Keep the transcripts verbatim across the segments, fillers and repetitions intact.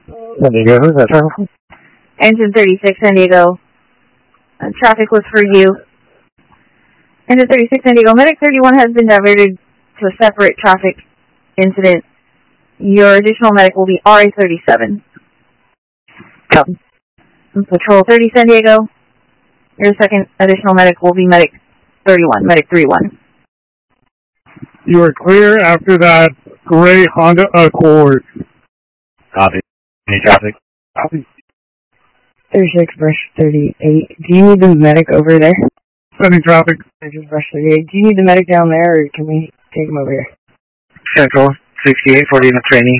San Diego, who's that traffic? Engine thirty-six, San Diego. Uh, traffic was for you. Engine thirty-six, San Diego. Medic thirty-one has been diverted to a separate traffic incident. Your additional medic will be R A thirty-seven. Captain. Patrol thirty, San Diego. Your second additional medic will be medic thirty-one, medic thirty-one. You are clear after that gray Honda Accord. Copy. Any traffic? Copy. thirty-six, brush thirty-eight. Do you need the medic over there? Sending traffic. thirty-six, brush thirty-eight. Do you need the medic down there, or can we take him over here? Central, sixty-eight forty in the training.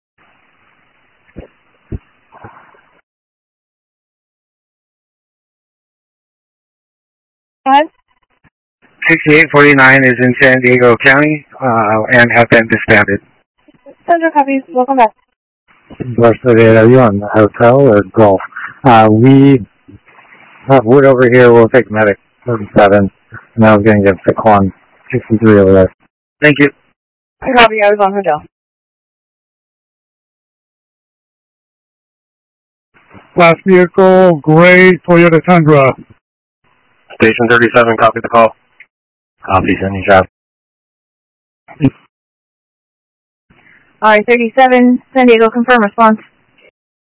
Five. sixty-eight forty-nine is in San Diego County uh, and have been disbanded. Central copies. Welcome back. Brush thirty-eight, are you on the hotel or golf? Uh, we have Wood over here. We'll take medic thirty-seven. And I was going to get Saquon sixty-three over there. Thank you. I copy. I was on hotel. Last vehicle, gray Toyota Tundra. Station thirty-seven, copy the call. Copy, sending traffic. All right, thirty-seven, San Diego, confirm response.